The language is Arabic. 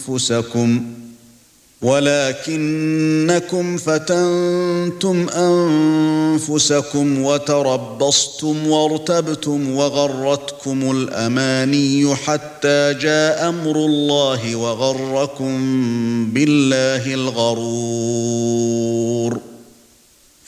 ولكنكم فتنتم أنفسكم وتربصتم وارتبتم وغرتكم الأماني حتى جاء أمر الله وغركم بالله الغرور